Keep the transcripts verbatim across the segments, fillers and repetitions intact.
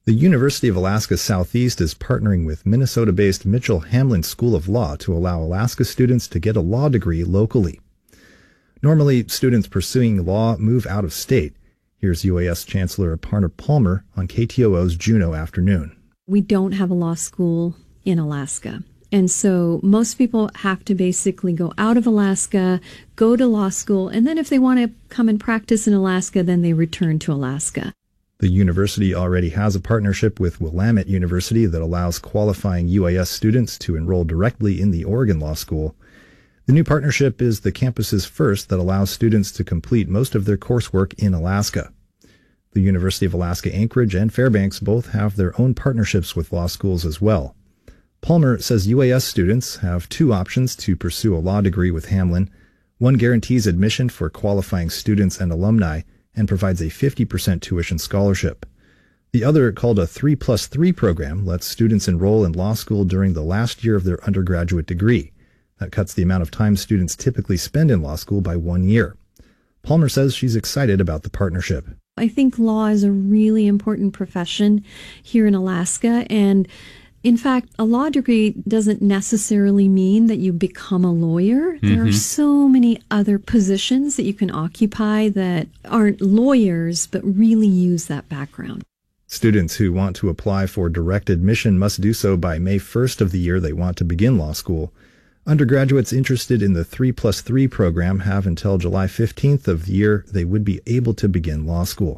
The University of Alaska Southeast is partnering with Minnesota-based Mitchell Hamlin School of Law to allow Alaska students to get a law degree locally. Normally, students pursuing law move out of state. Here's U A S Chancellor Aparna Palmer on K T O O's Juneau Afternoon. We don't have a law school in Alaska. And so most people have to basically go out of Alaska, go to law school, and then if they want to come and practice in Alaska, then they return to Alaska. The university already has a partnership with Willamette University that allows qualifying U A S students to enroll directly in the Oregon Law School. The new partnership is the campus's first that allows students to complete most of their coursework in Alaska. The University of Alaska Anchorage and Fairbanks both have their own partnerships with law schools as well. Palmer says U A S students have two options to pursue a law degree with Hamlin. One guarantees admission for qualifying students and alumni and provides a fifty percent tuition scholarship. The other, called a three plus three program, lets students enroll in law school during the last year of their undergraduate degree. That cuts the amount of time students typically spend in law school by one year. Palmer says she's excited about the partnership. I think law is a really important profession here in Alaska, and in fact, a law degree doesn't necessarily mean that you become a lawyer. Mm-hmm. There are so many other positions that you can occupy that aren't lawyers, but really use that background. Students who want to apply for direct admission must do so by May first of the year they want to begin law school. Undergraduates interested in the three plus three program have until July fifteenth of the year they would be able to begin law school.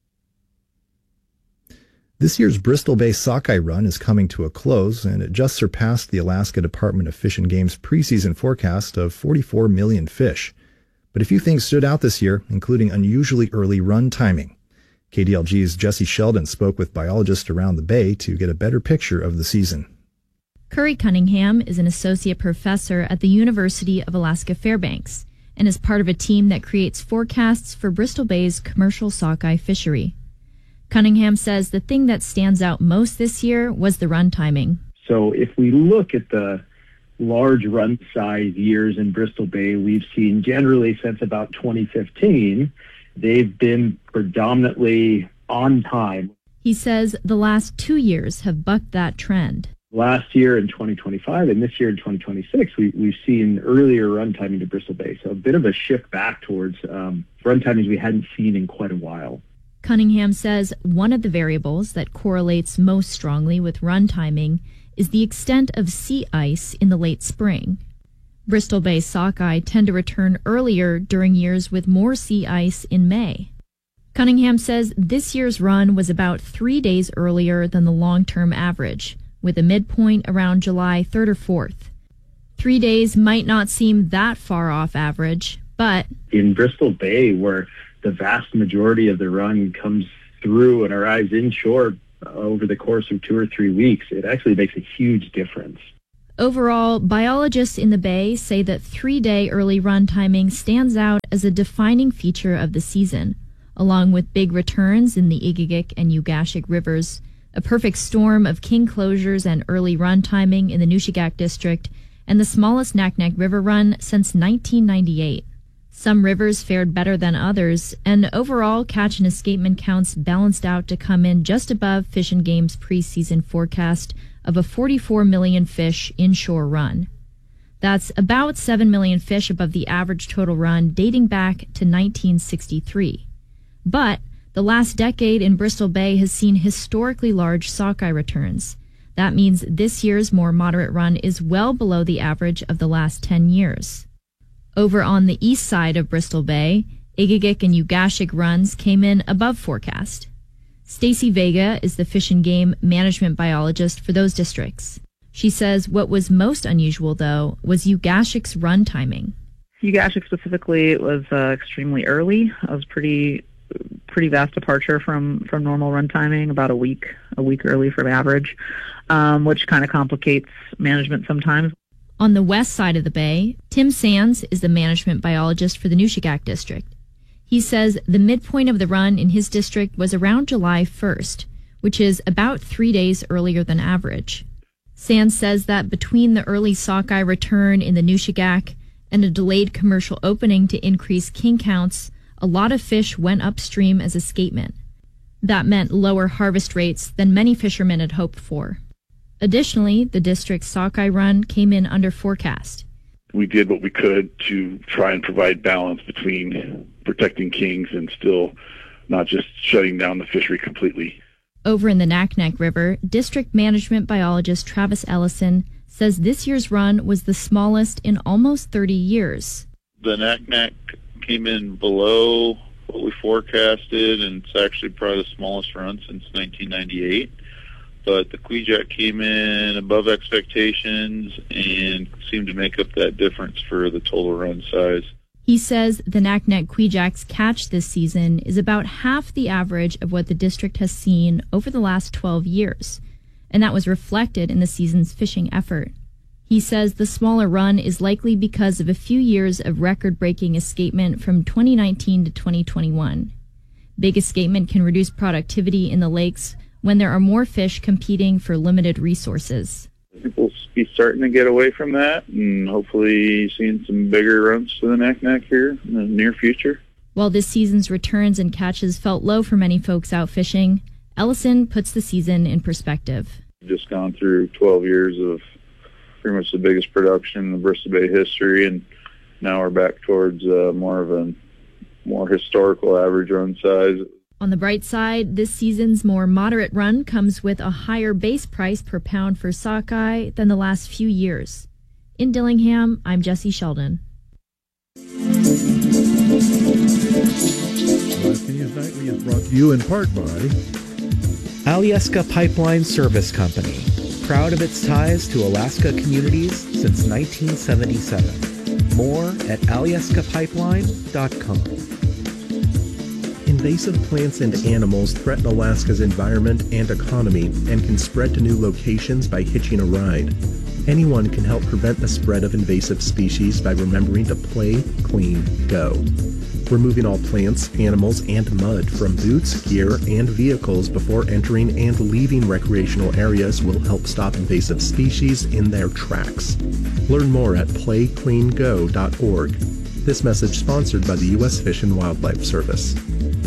This year's Bristol Bay Sockeye Run is coming to a close, and it just surpassed the Alaska Department of Fish and Game's preseason forecast of forty-four million fish. But a few things stood out this year, including unusually early run timing. K D L G's Jesse Sheldon spoke with biologists around the bay to get a better picture of the season. Curry Cunningham is an associate professor at the University of Alaska Fairbanks and is part of a team that creates forecasts for Bristol Bay's commercial sockeye fishery. Cunningham says the thing that stands out most this year was the run timing. So if we look at the large run size years in Bristol Bay, we've seen generally since about twenty fifteen, they've been predominantly on time. He says the last two years have bucked that trend. Last year in twenty twenty-five and this year in twenty twenty-six, we, we've seen earlier run timing to Bristol Bay. So a bit of a shift back towards um, run timings we hadn't seen in quite a while. Cunningham says one of the variables that correlates most strongly with run timing is the extent of sea ice in the late spring. Bristol Bay sockeye tend to return earlier during years with more sea ice in May. Cunningham says this year's run was about three days earlier than the long-term average, with a midpoint around July third or fourth. Three days might not seem that far off average, but in Bristol Bay, where the vast majority of the run comes through and arrives inshore over the course of two or three weeks, it actually makes a huge difference. Overall, biologists in the Bay say that three-day early run timing stands out as a defining feature of the season, along with big returns in the Igigik and Ugashik rivers, a perfect storm of king closures and early run timing in the Nushagak district, and the smallest Naknek River run since nineteen ninety-eight. Some rivers fared better than others, and overall catch and escapement counts balanced out to come in just above Fish and Game's preseason forecast of a forty-four million fish inshore run. That's about seven million fish above the average total run dating back to nineteen sixty-three. But the last decade in Bristol Bay has seen historically large sockeye returns. That means this year's more moderate run is well below the average of the last ten years. Over on the east side of Bristol Bay, Igigik and Ugashik runs came in above forecast. Stacy Vega is the Fish and Game management biologist for those districts. She says what was most unusual, though, was Ugashik's run timing. Ugashik specifically, it was uh, extremely early. It was pretty pretty vast departure from, from normal run timing, about a week, a week early from average, um, which kind of complicates management sometimes. On the west side of the bay, Tim Sands is the management biologist for the Nushagak district. He says the midpoint of the run in his district was around July first, which is about three days earlier than average. Sands says that between the early sockeye return in the Nushagak and a delayed commercial opening to increase king counts, a lot of fish went upstream as escapement. That meant lower harvest rates than many fishermen had hoped for. Additionally, the district's sockeye run came in under forecast. We did what we could to try and provide balance between protecting kings and still not just shutting down the fishery completely. Over in the Naknek River, district management biologist Travis Ellison says this year's run was the smallest in almost thirty years. The Naknek came in below what we forecasted, and it's actually probably the smallest run since nineteen ninety-eight. But the Kvichak came in above expectations and seemed to make up that difference for the total run size. He says the Naknek Kvichak's catch this season is about half the average of what the district has seen over the last twelve years, and that was reflected in the season's fishing effort. He says the smaller run is likely because of a few years of record-breaking escapement from twenty nineteen to twenty twenty-one. Big escapement can reduce productivity in the lakes when there are more fish competing for limited resources. People be starting to get away from that and hopefully seeing some bigger runs to the Naknek here in the near future. While this season's returns and catches felt low for many folks out fishing, Ellison puts the season in perspective. We've just gone through twelve years of pretty much the biggest production in Bristol Bay history, and now we're back towards uh, more of a more historical average run size. On the bright side, this season's more moderate run comes with a higher base price per pound for sockeye than the last few years. In Dillingham, I'm Jesse Sheldon. Alaska News Nightly is brought to you in part by Alyeska Pipeline Service Company, proud of its ties to Alaska communities since nineteen seventy-seven. More at alyeska pipeline dot com. Invasive plants and animals threaten Alaska's environment and economy and can spread to new locations by hitching a ride. Anyone can help prevent the spread of invasive species by remembering to play, clean, go. Removing all plants, animals, and mud from boots, gear, and vehicles before entering and leaving recreational areas will help stop invasive species in their tracks. Learn more at play clean go dot org. This message sponsored by the U S Fish and Wildlife Service.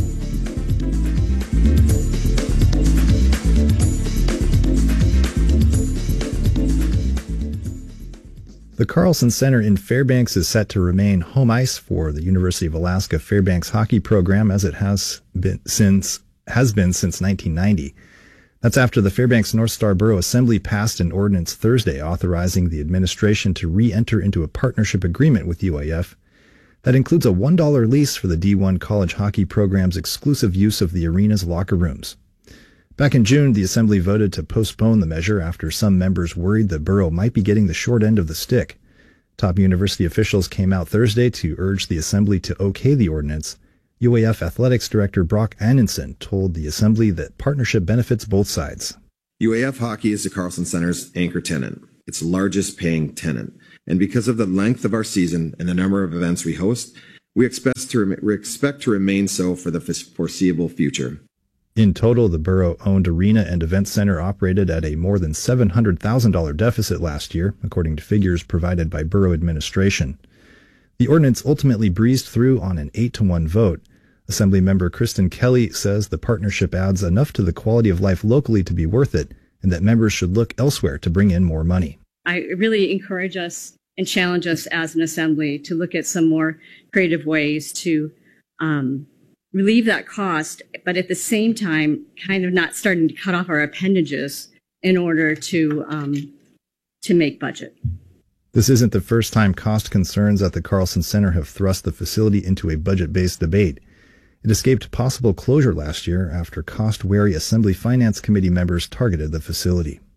The Carlson Center in Fairbanks is set to remain home ice for the University of Alaska Fairbanks hockey program as it has been since has been since nineteen ninety. That's after the Fairbanks North Star Borough Assembly passed an ordinance Thursday authorizing the administration to re-enter into a partnership agreement with U A F that includes a one dollar lease for the D one college hockey program's exclusive use of the arena's locker rooms. Back in June, the Assembly voted to postpone the measure after some members worried the borough might be getting the short end of the stick. Top university officials came out Thursday to urge the Assembly to okay the ordinance. U A F Athletics Director Brock Annenson told the Assembly that partnership benefits both sides. U A F Hockey is the Carlson Center's anchor tenant, its largest paying tenant. And because of the length of our season and the number of events we host, we expect to, rem- we expect to remain so for the foreseeable future. In total, the borough-owned arena and event center operated at a more than seven hundred thousand dollars deficit last year, according to figures provided by borough administration. The ordinance ultimately breezed through on an eight to one vote. Assemblymember Kristen Kelly says the partnership adds enough to the quality of life locally to be worth it, and that members should look elsewhere to bring in more money. I really encourage us and challenge us as an assembly to look at some more creative ways to um, relieve that cost, but at the same time, kind of not starting to cut off our appendages in order to um, to make budget. This isn't the first time cost concerns at the Carlson Center have thrust the facility into a budget-based debate. It escaped possible closure last year after cost-wary Assembly Finance Committee members targeted the facility.